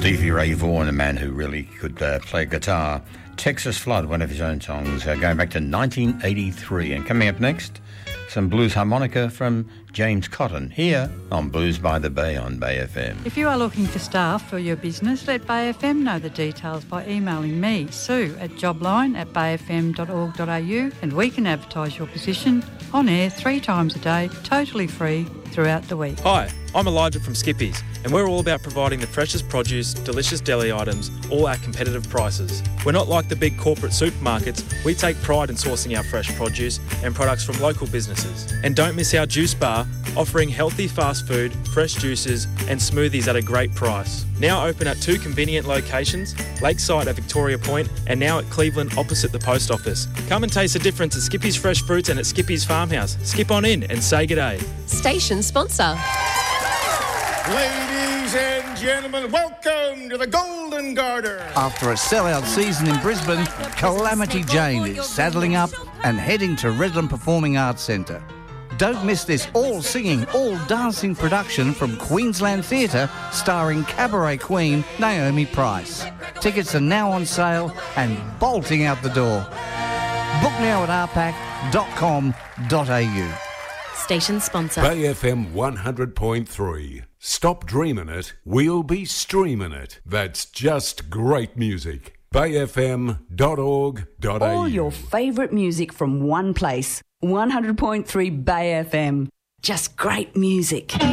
Stevie Ray Vaughan, a man who really could play guitar. Texas Flood, one of his own songs, going back to 1983. And coming up next, some blues harmonica from James Cotton, here on Blues by the Bay on Bay FM. If you are looking for staff for your business, let Bay FM know the details by emailing me, Sue, at jobline@bayfm.org.au, and we can advertise your position on air 3 times a day, totally free throughout the week. Hi, I'm Elijah from Skippies, and we're all about providing the freshest produce, delicious deli items, all at competitive prices. We're not like the big corporate supermarkets. We take pride in sourcing our fresh produce and products from local businesses. And don't miss our juice bar, offering healthy fast food, fresh juices and smoothies at a great price. Now open at 2 convenient locations, Lakeside at Victoria Point and now at Cleveland opposite the post office. Come and taste the difference at Skippy's Fresh Fruits and at Skippy's Farmhouse. Skip on in and say g'day. Station sponsor. Ladies and gentlemen, welcome to the Golden Garter. After a sellout season in Brisbane, Calamity Jane is saddling up and heading to Redland Performing Arts Centre. Don't miss this all-singing, all-dancing production from Queensland Theatre starring cabaret queen Naomi Price. Tickets are now on sale and bolting out the door. Book now at rpac.com.au. Station sponsor. Bay FM 100.3. Stop dreaming it, we'll be streaming it. That's just great music. bayfm.org.au. All your favourite music from one place. 100.3 Bay FM. Just great music.